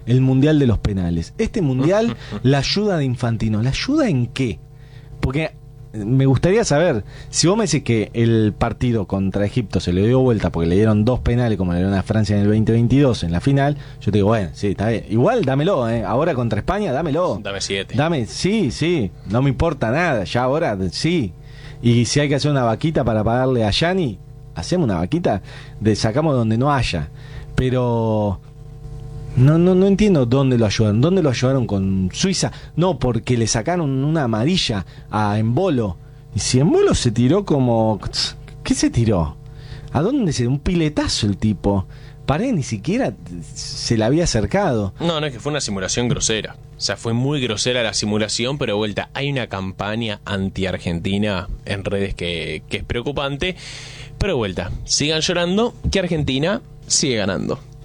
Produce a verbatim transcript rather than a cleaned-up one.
el mundial de los penales. Este mundial, la ayuda de Infantino, ¿la ayuda en qué? Porque me gustaría saber, si vos me decís que el partido contra Egipto se le dio vuelta porque le dieron dos penales como le dieron a Francia en el veinte veintidós en la final, yo te digo, bueno, sí, está bien. Igual dámelo, ¿eh? Ahora contra España, dámelo. Dame siete. Dame, sí, sí, no me importa nada, ya ahora sí. Y si hay que hacer una vaquita para pagarle a Gianni, hacemos una vaquita, de sacamos donde no haya. Pero no, no, no entiendo dónde lo ayudaron. ¿Dónde lo ayudaron con Suiza? No, porque le sacaron una amarilla a Embolo. Y si Embolo se tiró como... ¿Qué se tiró? ¿A dónde se dio? Un piletazo el tipo. Paré, ni siquiera se le había acercado. No, no, es que fue una simulación grosera. O sea, fue muy grosera la simulación, pero de vuelta, hay una campaña anti-Argentina en redes que, que es preocupante. Pero de vuelta, sigan llorando que Argentina sigue ganando.